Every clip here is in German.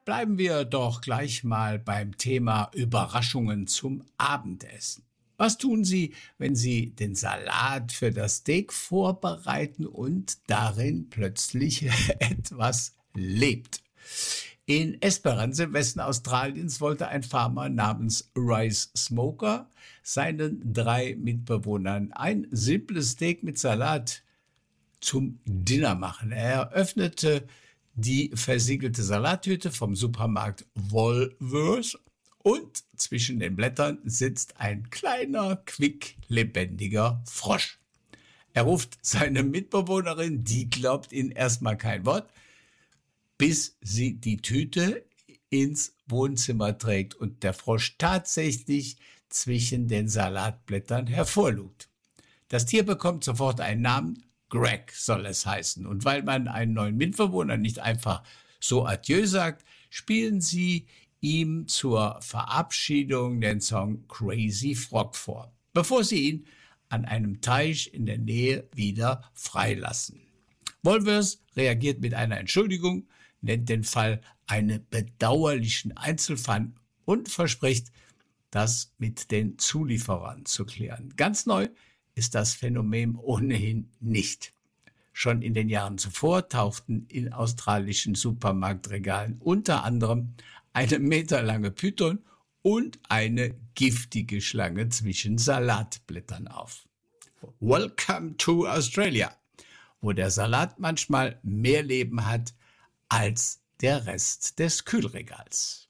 Bleiben wir doch gleich mal beim Thema Überraschungen zum Abendessen. Was tun Sie, wenn Sie den Salat für das Steak vorbereiten und darin plötzlich etwas lebt? In Esperance im Westen Australiens wollte ein Farmer namens Rice Smoker seinen 3 Mitbewohnern ein simples Steak mit Salat zum Dinner machen. Er öffnete die versiegelte Salattüte vom Supermarkt Woolworths und zwischen den Blättern sitzt ein kleiner, quicklebendiger Frosch. Er ruft seine Mitbewohnerin, die glaubt ihm erstmal kein Wort, bis sie die Tüte ins Wohnzimmer trägt und der Frosch tatsächlich zwischen den Salatblättern hervorlugt. Das Tier bekommt sofort einen Namen, Greg soll es heißen. Und weil man einen neuen Mitbewohner nicht einfach so Adieu sagt, spielen sie ihm zur Verabschiedung den Song Crazy Frog vor, bevor sie ihn an einem Teich in der Nähe wieder freilassen. Woolworths reagiert mit einer Entschuldigung, nennt den Fall einen bedauerlichen Einzelfall und verspricht, das mit den Zulieferern zu klären. Ganz neu ist das Phänomen ohnehin nicht. Schon in den Jahren zuvor tauchten in australischen Supermarktregalen unter anderem eine meterlange Python und eine giftige Schlange zwischen Salatblättern auf. Welcome to Australia, wo der Salat manchmal mehr Leben hat als der Rest des Kühlregals.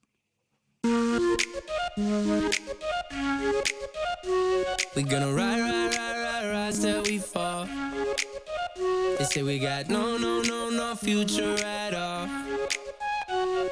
We gonna ride till we fall. They say we got no future at all.